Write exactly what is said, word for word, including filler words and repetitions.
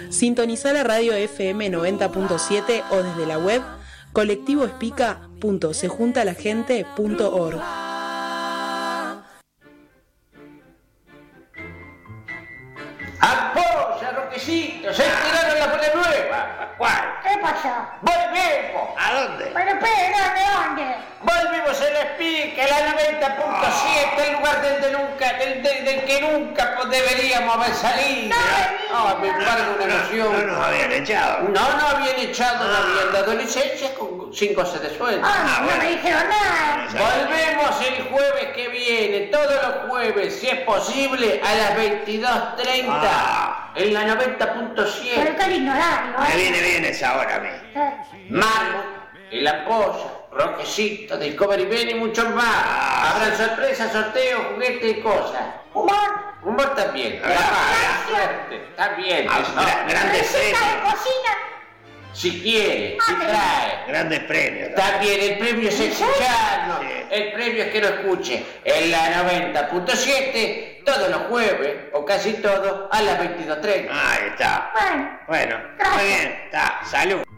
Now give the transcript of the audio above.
Sintonizá la radio F M noventa punto siete o desde la web colectivoespica punto sejuntalaGente punto org. ¡Apoya, Roquecito! ¡Se tiraron la bola nueva! ¿Cuál? ¿Qué pasó? ¡Volvemos! ¿A dónde? Pero espera, ¿de dónde? Volvimos a la Espica, la noventa punto siete, el lugar del, de nunca, del, del, del que nunca pues, deberíamos haber salido. No, No, me embargo una No, emoción. no nos habían echado. No, no habían echado, no habían dado licencias con sin cosas de sueldo. Ah, no bueno. me dijeron nada. Volvemos el jueves que viene, todos los jueves, si es posible, a las veintidós treinta, Ah. en la noventa punto Pero siete. qué lindo horario, Me ¿eh? viene bien esa hora a mí. Eh, Marmo, El Ampolla, Roquecito, Discovery Ben y muchos más. Ah. Habrán sorpresas, sorteos, juguetes y cosas. Humor. Humor también. Ah. La suerte, también. Ah, eso. gra- grandes Receta de premios. cocina. Si quiere, si Ah, trae. Grandes premios. También el premio es escucharnos. Sí. El premio es que lo escuche en la noventa punto siete todos los jueves, o casi todos, a las veintidós treinta. Ahí está. Bueno. Bueno, Gracias. muy bien. Está. Salud.